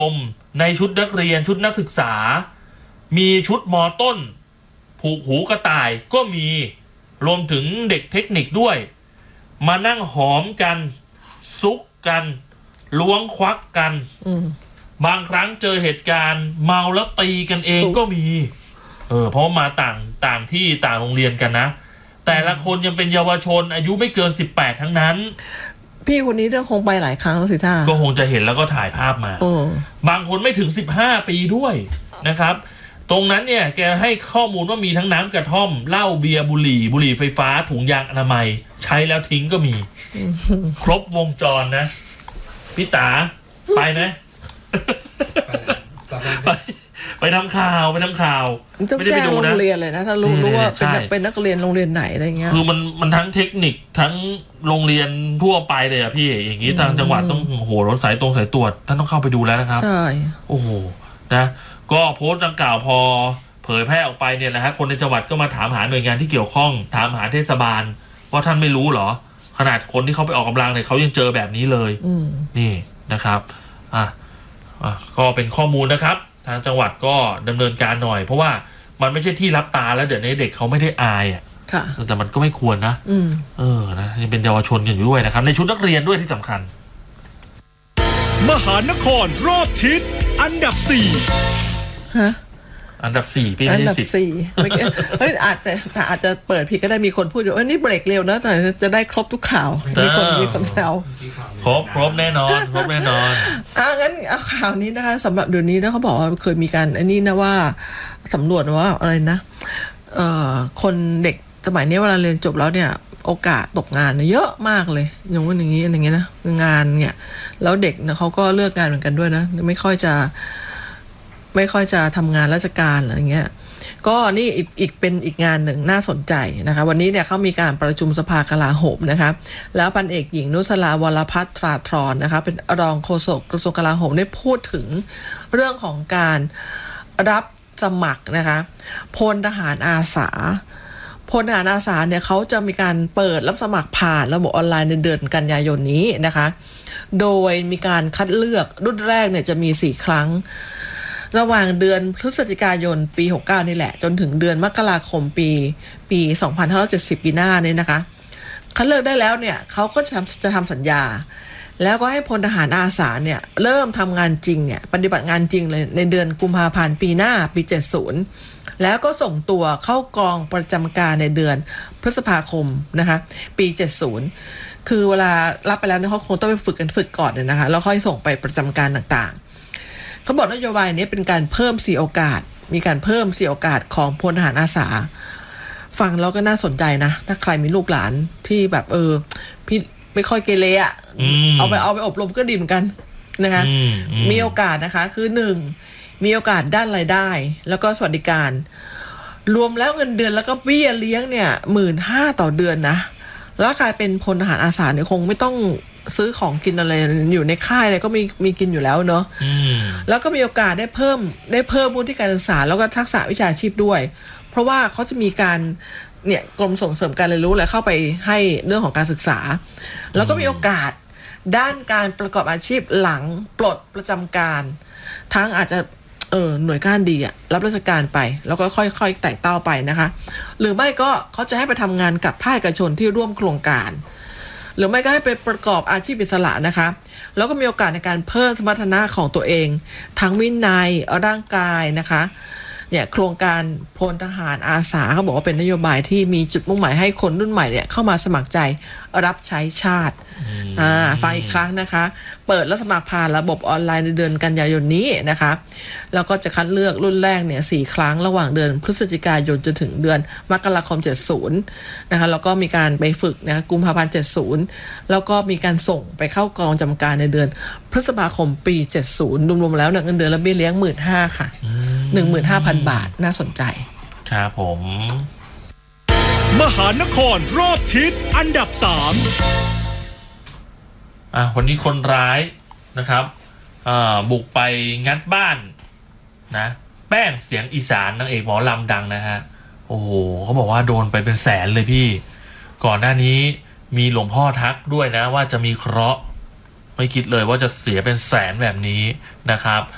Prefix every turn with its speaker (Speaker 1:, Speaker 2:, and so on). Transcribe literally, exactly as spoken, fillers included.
Speaker 1: มในชุดนักเรียนชุดนักศึกษามีชุดม.ต้นผูกหูกระต่ายก็มีรวมถึงเด็กเทคนิคด้วยมานั่งหอมกันซุกกันล้วงควักกันบางครั้งเจอเหตุการณ์เมาแล้วตีกันเองก็มีเออเพราะมาต่างต่างที่ต่างโรงเรียนกันนะแต่ละคนยังเป็นเยาวชนอายุไม่เกินสิบแปดทั้งนั้น
Speaker 2: พี่คนนี้คงไปหลายครั้งแล้วสิท่า
Speaker 1: ก็คงจะเห็นแล้วก็ถ่ายภาพมาบางคนไม่ถึงสิบห้าปีด้วยนะครับตรงนั้นเนี่ยแกให้ข้อมูลว่ามีทั้งน้ำกระท่อมเหล้าเบียร์บุหรี่บุหรี่ไฟฟ้าถุงยางอนามัยใช้แล้วทิ้งก็มีครบวงจรนะพี่ตาไปไหมไปไปทำข่าวไปทำข่าว
Speaker 2: ไม่ได้ไปดูนะโรงเรียนเลยนะถ้ารู้รู้ว่าเป็นเป็นนักเรียนโรงเรียนไหนอะไรเงี้ย
Speaker 1: คือมันมันทั้งเทคนิคทั้งโรงเรียนทั่วไปเลยอะพี่อย่างนี้ทางจังหวัดต้องโอ้โหรถสายตรงสายตรวจท่านต้องเข้าไปดูแล้วนะครับ
Speaker 2: ใช่
Speaker 1: โอ้โหนะก็โพสต์ดังกล่าวพอเผยแพร่ออกไปเนี่ยนะฮะคนในจังหวัดก็มาถามหาหน่วยงานที่เกี่ยวข้องถามหาเทศบาลว่าท่านไม่รู้เหรอขนาดคนที่เขาไปออกกำลังเนี่ยเขายังเจอแบบนี้เลยนี่นะครับอ่ะอ่ะก็เป็นข้อมูลนะครับทางจังหวัดก็ดำเนินการหน่อยเพราะว่ามันไม่ใช่ที่รับตาแล้วเดี๋ยวนี้เด็กเขาไม่ได้อายอ่ะแต่มันก็ไม่ควรนะเออนะนี่เป็นเยาวชนกันอยู่ด้วยนะครับในชุดนักเรียนด้วยที่สำคัญ
Speaker 3: มหานครรอบทิศอันดับสี่
Speaker 2: ฮะ
Speaker 1: อันดับสี่พี่ไม่ใช่สิบ
Speaker 2: สี่เฮ้ยอาจจะอาจจะเปิดพี่ก็ได้มีคนพูดอยู่ว่านี่เบรกเร็วนะแต่จะได้ครบทุกข่าวมีคนมีคนแซว
Speaker 1: ครบครบแน่นอนครบแน่นอน
Speaker 2: อ่ะงั้นเอาข่าวนี้นะคะสำหรับเดี๋ยวนี้นะเขาบอกว่าเคยมีการอันนี้นะว่าสำรวจว่าอะไรนะเอ่อคนเด็กสมัยนี้เวลาเรียนจบแล้วเนี่ยโอกาสตกงานเยอะมากเลยอย่างว่าอย่างนี้อย่างเงี้ยนะงานเนี่ยแล้วเด็กนะเขาก็เลือกงานเหมือนกันด้วยนะไม่ค่อยจะไม่ค่อยจะทำงานราชการอะไรเงี้ยก็นี่อีกอีกเป็นอีกงานหนึ่งน่าสนใจนะคะวันนี้เนี่ยเขามีการประชุมสภากลาโหมนะคะแล้วพันเอกหญิงนุสราวรพัฒน์ตราธรนะคะเป็นรองโฆษกกระทรวงกลาโหมได้พูดถึงเรื่องของการรับสมัครนะคะพลทหารอาสาพลทหารอาสาเนี่ยเขาจะมีการเปิดรับสมัครผ่านระบบออนไลน์ในเดือนกันยายนนี้นะคะโดยมีการคัดเลือกรุ่นแรกเนี่ยจะมีสี่ครั้งระหว่างเดือนพฤศจิกายนปีหกสิบเก้านี่แหละจนถึงเดือนมกราคมปีปีสองพันห้าร้อยเจ็ดสิบปีหน้าเนี่ยนะคะคัดเลือกได้แล้วเนี่ยเขาก็จะจะทำสัญญาแล้วก็ให้พลทหารอาสาเนี่ยเริ่มทำงานจริงเนี่ยปฏิบัติงานจริงเลยในเดือนกุมภาพันธ์ปีหน้าปีเจ็ดสิบแล้วก็ส่งตัวเข้ากองประจำการในเดือนพฤษภาคมนะคะปีเจ็ดสิบคือเวลารับไปแล้วเนี่ยเขาคงต้องไปฝึกกันฝึกก่อนเนี่ยนะคะแล้วค่อยส่งไปประจำการต่างๆเขาบอกนโยบายนี้เป็นการเพิ่มสี่โอกาสมีการเพิ่มสี่โอกาสของพลทหารอาสาฟังแล้วก็น่าสนใจนะถ้าใครมีลูกหลานที่แบบเออพี่ไม่ค่อยเกเรอ่ะเอาไปเอาไปอบรมก็ดีเหมือนกันนะคะมีโอกาสนะคะคือหนึ่งมีโอกาสด้านรายได้แล้วก็สวัสดิการรวมแล้วเงินเดือนแล้วก็เบี้ยเลี้ยงเนี่ยหมื่นห้าต่อเดือนนะแล้วกลายเป็นพลทหารอาสาเนี่ยคงไม่ต้องซื้อของกินอะไรอยู่ในค่ายอะไรก็มีมีกินอยู่แล้วเนาะแล้วก็มีโอกาสได้เพิ่มได้เพิ่มวุฒิการศึกษาแล้วก็ทักษะวิชาชีพด้วยเพราะว่าเขาจะมีการเนี่ยกรมส่งเสริมการเรียนรู้และเข้าไปให้เรื่องของการศึกษาแล้วก็มีโอกาสด้านการประกอบอาชีพหลังปลดประจำการทั้งอาจจะเออหน่วยก้านดีอะรับราชการไปแล้วก็ค่อยๆไต่เต้าไปนะคะหรือไม่ก็เขาจะให้ไปทำงานกับภาคเอกชนที่ร่วมโครงการหรือไม่ก็ให้ไปประกอบอาชีพอิสระนะคะแล้วก็มีโอกาสในการเพิ่มสมรรถนะของตัวเองทั้งวินัยร่างกายนะคะเนี่ยโครงการพลทหารอาสาเขาบอกว่าเป็นนโยบายที่มีจุดมุ่งหมายให้คนรุ่นใหม่เนี่ยเข้ามาสมัครใจรับใช้ชาติอ่าฟังอีกครั้งนะคะเปิดรับสมัครผ่านระบบออนไลน์ในเดือนกันยายนนี้นะคะแล้วก็จะคัดเลือกรุ่นแรกเนี่ยสี่ครั้งระหว่างเดือนพฤศจิกายนจนถึงเดือนมกราคมเจ็ดสิบนะคะแล้วก็มีการไปฝึกนะคะกุมภาพันธ์เจ็ดสิบแล้วก็มีการส่งไปเข้ากองจำการในเดือนพฤษภาคมปีเจ็ดสิบรวมๆแล้วเงินเดือนและเบี้ยเลี้ยง หนึ่งหมื่นห้าพัน ค่ะ หนึ่งหมื่นห้าพัน บาทน่าสนใจ
Speaker 1: ครับผม
Speaker 3: มหานครรอบทิศอันดับสาม
Speaker 1: อ่ะวันนี้คนร้ายนะครับอ่าบุกไปงัดบ้านนะแป้งเสียงอีสานนางเอกหมอลำดังนะฮะโอ้โหเขาบอกว่าโดนไปเป็นแสนเลยพี่ก่อนหน้านี้มีหลวงพ่อทักด้วยนะว่าจะมีเคราะห์ไม่คิดเลยว่าจะเสียเป็นแสนแบบนี้นะครับ